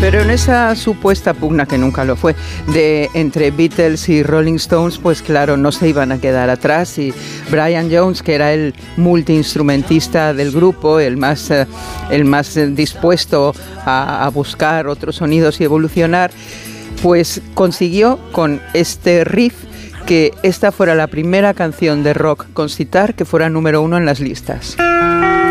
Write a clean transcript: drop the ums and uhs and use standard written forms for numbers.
Pero en esa supuesta pugna, que nunca lo fue, entre Beatles y Rolling Stones, pues claro, no se iban a quedar atrás, y Brian Jones, que era el multiinstrumentista del grupo, el más dispuesto a buscar otros sonidos y evolucionar, pues consiguió con este riff que esta fuera la primera canción de rock con sitar que fuera número 1 en las listas.